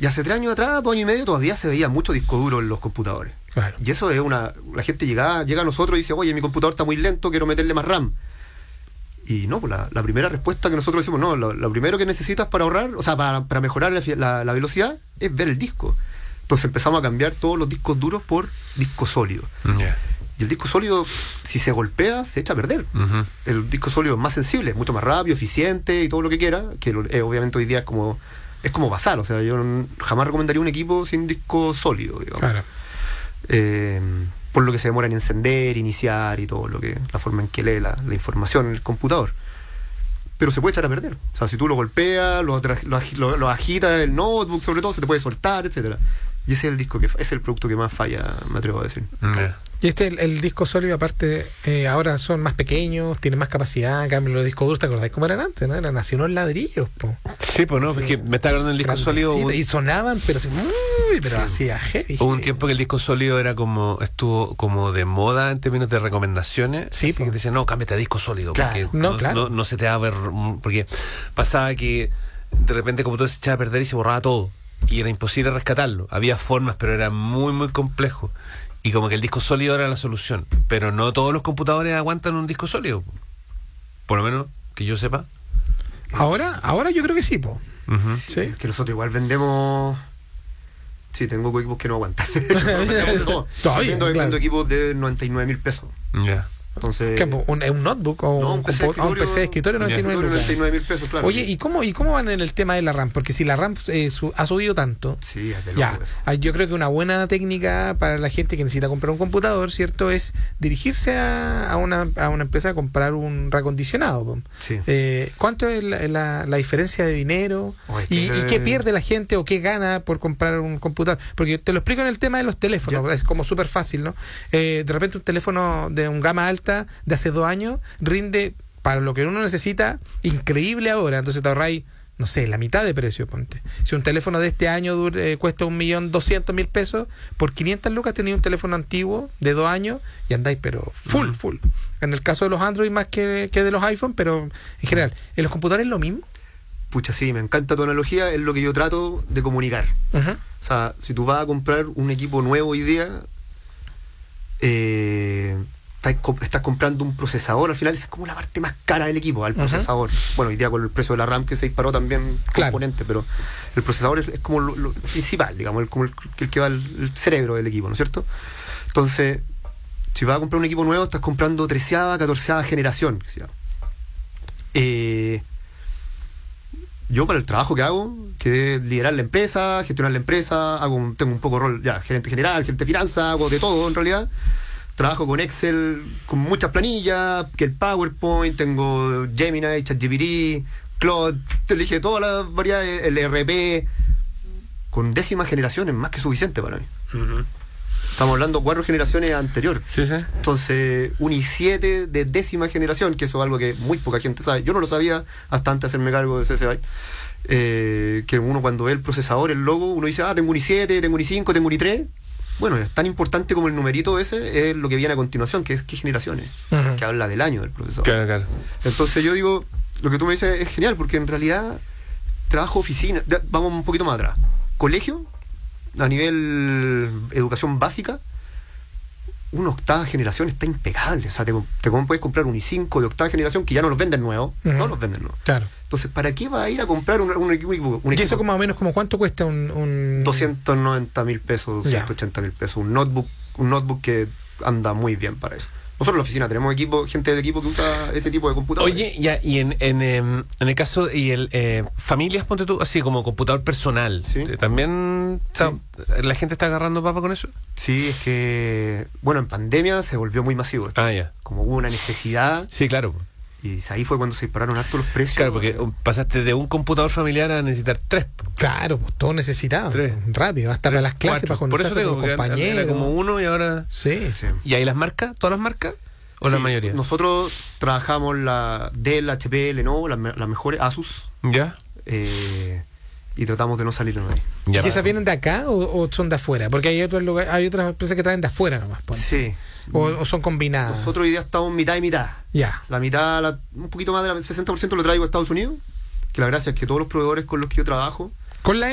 Y hace 3 años atrás, 2 años y medio, todavía se veía mucho disco duro en los computadores. Claro. Y eso es la gente llega a nosotros y dice, oye, mi computador está muy lento, quiero meterle más RAM. Y no, pues la primera respuesta que nosotros decimos, no, lo primero que necesitas para ahorrar, o sea, para mejorar la velocidad, es ver el disco. Entonces empezamos a cambiar todos los discos duros por disco sólido. Yeah. Y el disco sólido, si se golpea, se echa a perder. Uh-huh. El disco sólido es más sensible, es mucho más rápido, eficiente y todo lo que quiera, que obviamente hoy día es como basal. O sea, yo jamás recomendaría un equipo sin disco sólido, digamos. Claro. Por lo que se demora en encender, iniciar y todo la forma en que lee la información en el computador. Pero se puede echar a perder. O sea, si tú lo golpeas, lo agitas, el notebook sobre todo, se te puede soltar, etcétera. Y ese es el disco es el producto que más falla, me atrevo a decir. Yeah. Y el disco sólido, aparte, ahora son más pequeños, tienen más capacidad. En cambio, los discos duros, ¿te acordás cómo eran antes? ¿No? Eran así unos ladrillos, po. Sí, pues no, Sí. porque me está acordando del disco sólido. Y sonaban, pero así, pero hacía heavy. Hubo un tiempo que el disco sólido estuvo como de moda en términos de recomendaciones. Sí, así que te decían, no, cámbiate a disco sólido. Claro. Porque Claro. no se te va a ver. Porque pasaba que de repente, como todo se echaba a perder y se borraba todo. Y era imposible rescatarlo. Había formas, pero era muy, muy complejo. Y como que el disco sólido era la solución. Pero no todos los computadores aguantan un disco sólido. Por lo menos que yo sepa. Ahora yo creo que sí, po. Uh-huh. Sí. Es que nosotros igual vendemos. Sí, tengo equipos que no aguantan. Todavía, Vendo claro. equipos de 99.000 pesos. Ya. Entonces. ¿Qué, un notebook o No, un PC de escritorio, 99 lucas. pesos, claro. Oye, ¿y cómo van en el tema de la RAM? Porque si la RAM ha subido tanto, Sí, es de loco ya, eso. yo creo que una buena técnica para la gente que necesita comprar un computador, ¿cierto? Es dirigirse a una empresa a comprar un reacondicionado. Po. Sí. ¿Cuánto es la diferencia de dinero? Oye, ¿Y qué pierde la gente o qué gana por comprar un computador? Porque te lo explico en el tema de los teléfonos, es como súper fácil, ¿no? De repente un teléfono de un gama alta de hace 2 años rinde para lo que uno necesita increíble ahora, entonces te ahorráis, no sé, la mitad de precio, ponte. Si un teléfono de este año cuesta 1.200.000 pesos, por 500 lucas tenéis un teléfono antiguo de 2 años y andáis pero full. En el caso de los Android más que de los iPhone, pero en general, ¿en los computadores es lo mismo? Pucha, sí, me encanta tu analogía, es lo que yo trato de comunicar. Uh-huh. O sea, si tú vas a comprar un equipo nuevo hoy día, estás comprando un procesador, al final es como la parte más cara del equipo, al procesador. Bueno, hoy día con el precio de la RAM que se disparó también componente, pero el procesador es como lo principal, digamos, como el que va el cerebro del equipo, ¿no es cierto? Entonces, si vas a comprar un equipo nuevo, estás comprando 13ª, 14ª generación. Yo para el trabajo que hago, que es liderar la empresa, gestionar la empresa, tengo un poco rol, gerente general, gerente de finanzas, hago de todo en realidad. Trabajo con Excel, con muchas planillas, que el PowerPoint, tengo Gemini, ChatGPT, Claude, te elige todas las variedades, el ERP, con 10ª generación es más que suficiente para mí. Uh-huh. Estamos hablando 4 generaciones anterior. Sí. Entonces, un i7 de 10ª generación, que eso es algo que muy poca gente sabe. Yo no lo sabía hasta antes de hacerme cargo de CSI. Que uno cuando ve el procesador, el logo, uno dice, tengo un i7, tengo un i5, tengo un i3. Bueno, es tan importante como el numerito ese, es lo que viene a continuación, que es qué generaciones, que habla del año del procesador. Claro. Entonces yo digo, lo que tú me dices es genial, porque en realidad trabajo oficina, vamos un poquito más atrás. Colegio, a nivel educación básica, una 8ª generación está impecable. O sea, te puedes comprar un i5 de 8ª generación que ya no los venden nuevos, no los venden nuevos. Claro. Entonces, ¿para qué va a ir a comprar un equipo? ¿Y eso como más o menos como cuánto cuesta un 290.000 pesos, 280.000 pesos, un notebook que anda muy bien para eso. Nosotros en la oficina tenemos gente del equipo que usa ese tipo de computadores. Oye, ya, y en el caso, familias, ponte tú, así como computador personal, Sí. ¿También la gente está agarrando papa con eso? Sí, es que, bueno, en pandemia se volvió muy masivo esto. Ya. Como hubo una necesidad, Sí, claro. y ahí fue cuando se dispararon harto los precios. Claro, porque pasaste de un computador familiar a necesitar 3. Claro, pues todo necesitado. 3. Rápido, hasta para las clases, 4. para Por eso conversar digo, con porque compañeros. era como uno y ahora... Sí. Sí. ¿Y ahí las marcas? ¿Todas las marcas? ¿O la Sí, mayoría? Nosotros trabajamos la Dell, HP, Lenovo, las mejores, Asus, ¿Ya? y tratamos de no salir de ahí. Ya, ¿Y esas vienen de acá o son de afuera? Porque hay otras empresas que traen de afuera nomás. Ponte. Sí. O son combinadas. Nosotros hoy día estamos mitad y mitad. Ya. La mitad, un poquito más del 60% lo traigo a Estados Unidos, que la gracia es que todos los proveedores con los que yo trabajo Con la